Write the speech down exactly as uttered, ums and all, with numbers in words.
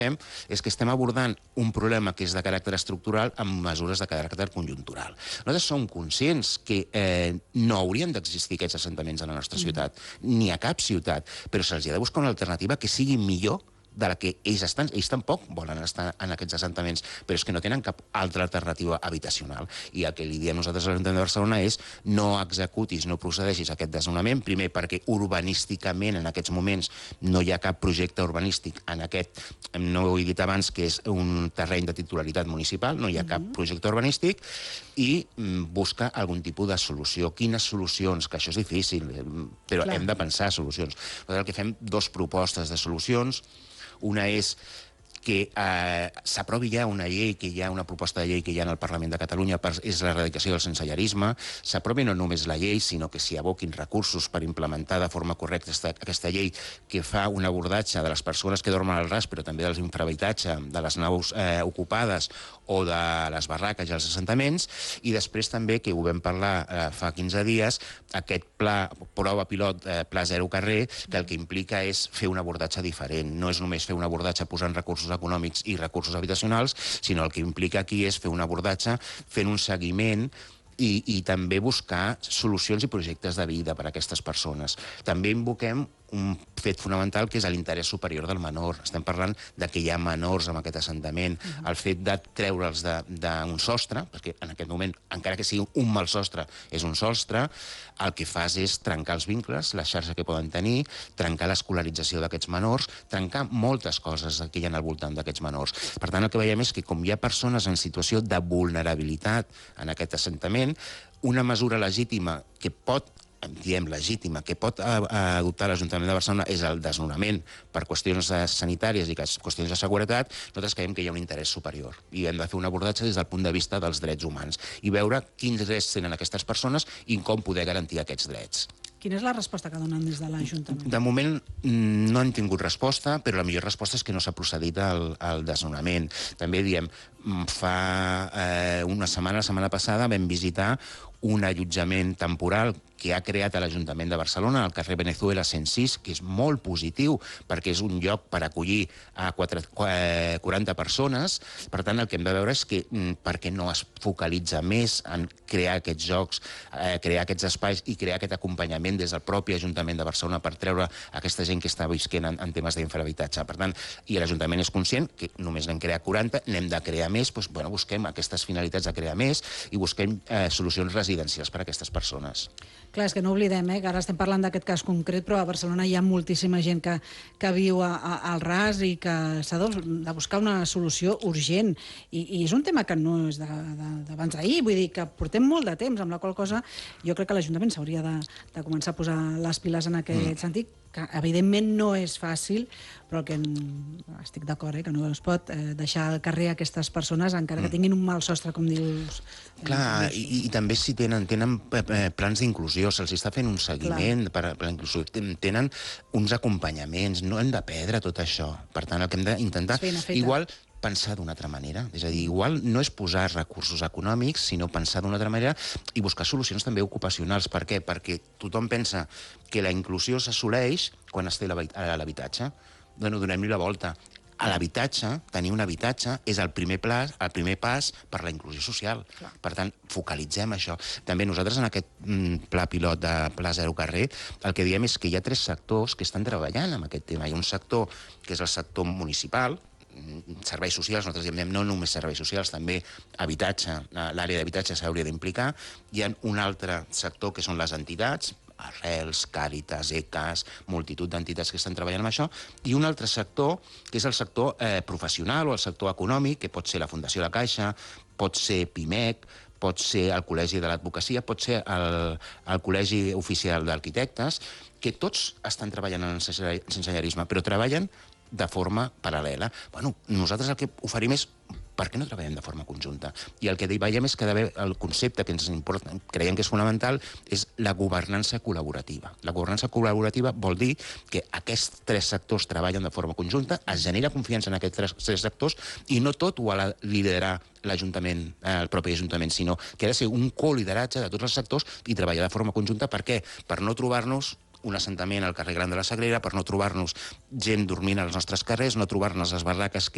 és que estem abordant un problema que és de caràcter estructural amb mesures de caràcter conjuntural. Nosaltres som conscients que eh, no haurien d'existir aquests assentaments a la nostra ciutat, ni a cap ciutat, però se'ls ha de buscar una alternativa que sigui millor de la que ells estan. Ells tampoc volen estar en aquests assentaments, però és que no tenen cap altra alternativa habitacional. I el que li diem nosaltres a l'Ajuntament de Barcelona és no executis, no procedeixis a aquest desnonament, primer perquè urbanísticament en aquests moments no hi ha cap projecte urbanístic en aquest, no ho he dit abans, que és un terreny de titularitat municipal, no hi ha cap projecte urbanístic, i busca algun tipus de solució. Quines solucions? Que això és difícil, però hem de pensar solucions. Nosaltres el que fem dos propostes de solucions. Una és que eh, s'aprovi ja una llei, que hi ha una proposta de llei que hi ha en el Parlament de Catalunya, per, és l'erradicació del sensellarisme. S'aprovi no només la llei, sinó que s'hi aboquin recursos per implementar de forma correcta esta, aquesta llei que fa un abordatge de les persones que dormen al ras, però també dels infrahabitatge, de les naus eh, ocupades o de les barraques i els assentaments, i després també, que ho vam parlar eh, fa quinze dies, aquest pla, prova pilot, eh, Pla Zero Carrer, que el que implica és fer un abordatge diferent. No és només fer un abordatge posant recursos econòmics i recursos habitacionals, sinó el que implica aquí és fer un abordatge fent un seguiment i, i també buscar solucions i projectes de vida per a aquestes persones. També invoquem un fet fonamental, que és l'interès superior del menor. Estem parlant de que hi ha menors en aquest assentament. El fet de treure'ls d'un sostre, perquè en aquest moment, encara que sigui un mal sostre, és un sostre, el que fas és trencar els vincles, la xarxa que poden tenir, trencar l'escolarització d'aquests menors, trencar moltes coses que hi ha al voltant d'aquests menors. Per tant, el que veiem és que com hi ha persones en situació de vulnerabilitat en aquest assentament, una mesura legítima que pot diem legítima, que pot adoptar l'Ajuntament de Barcelona és el desnonament per qüestions sanitàries i qüestions de seguretat. Nosaltres creiem que hi ha un interès superior i hem de fer un abordatge des del punt de vista dels drets humans i veure quins drets tenen aquestes persones i com poder garantir aquests drets. Quina és la resposta que donen des de l'Ajuntament? De moment no han tingut resposta, però la millor resposta és que no s'ha procedit al, al desnonament. També diem, fa eh, una setmana, la setmana passada, vam visitar un allotjament temporal que ha creat a l'Ajuntament de Barcelona, al carrer Venezuela cent sis, que és molt positiu, perquè és un lloc per acollir a quaranta persones. Per tant, el que hem de veure és que per què no es focalitza més en crear aquests jocs, eh, crear aquests espais i crear aquest acompanyament des del propi Ajuntament de Barcelona per treure aquesta gent que està visquent en, en temes d'infrahabitatge. Per tant, i l'Ajuntament és conscient que només n'hem creat quaranta, n'hem de crear més, doncs, bueno, busquem aquestes finalitats de crear més i busquem eh, solucions residencials per a aquestes persones. Clar, és que no oblidem, eh, que ara estem parlant d'aquest cas concret, però a Barcelona hi ha moltíssima gent que, que viu a, a, al ras i que s'ha de, de buscar una solució urgent. I, i és un tema que no és d'abans d'ahir, vull dir que portem molt de temps, amb la qual cosa jo crec que l'Ajuntament s'hauria de, de començar a posar les piles en aquest mm. sentit, que evidentment no és fàcil, però que estic d'acord, eh, que no es pot eh, deixar al carrer aquestes persones encara que tinguin un mal sostre, com dius. Clar, i, i també si tenen, tenen plans d'inclusió, se'ls està fent un seguiment per, per la inclusió, tenen uns acompanyaments, no hem de perdre tot això. Per tant, el que hem d'intentar, igual, pensar d'una altra manera. És a dir, igual no és posar recursos econòmics, sinó pensar d'una altra manera i buscar solucions també ocupacionals. Per què? Perquè tothom pensa que la inclusió s'assoleix quan es té l'habitatge. Bueno, donem-li la volta. A l'habitatge, tenir un habitatge, és el primer, pla, el primer pas per la inclusió social. Clar. Per tant, focalitzem això. També nosaltres en aquest mm, pla pilot de Pla Zero Carrer, el que diem és que hi ha tres sectors que estan treballant amb aquest tema. Hi ha un sector que és el sector municipal, serveis socials, nosaltres diem no només serveis socials, també habitatge, l'àrea d'habitatge s'hauria d'implicar. Hi ha un altre sector que són les entitats, Arrels, Càritas, E C A S, multitud d'entitats que estan treballant amb això, i un altre sector, que és el sector eh, professional o el sector econòmic, que pot ser la Fundació La Caixa, pot ser PIMEC, pot ser el Col·legi de l'Advocacia, pot ser el, el Col·legi Oficial d'Arquitectes, que tots estan treballant en el sensellarisme, però treballen de forma paral·lela. Bueno, nosaltres el que oferim és per què no treballem de forma conjunta? I el que veiem és que el concepte que ens importa, creiem que és fonamental, és la governança col·laborativa. La governança col·laborativa vol dir que aquests tres sectors treballen de forma conjunta, es genera confiança en aquests tres, tres sectors i no tot ho ha de liderar l'Ajuntament, el propi Ajuntament, sinó que ha de ser un colideratge de tots els sectors i treballar de forma conjunta. Per què? Per no trobar-nos un assentament al carrer Gran de la Sagrera, per no trobar-nos gent dormint als nostres carrers, no trobar-nos les barraques que